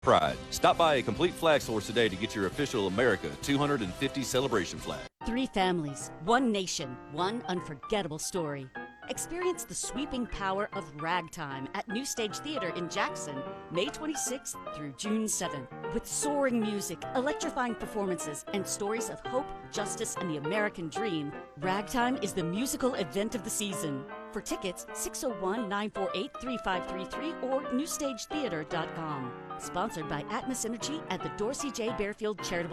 Pride. Stop by a complete flag source today to get your official America 250 celebration flag. 3 families, 1 nation, 1 unforgettable story. Experience the sweeping power of Ragtime at New Stage Theater in Jackson, May 26th through June 7th. With soaring music, electrifying performances, and stories of hope, justice, and the American dream, Ragtime is the musical event of the season. For tickets, 601-948-3533 or newstagetheater.com. Sponsored by Atmos Energy at the Dorsey J. Bearfield Charitable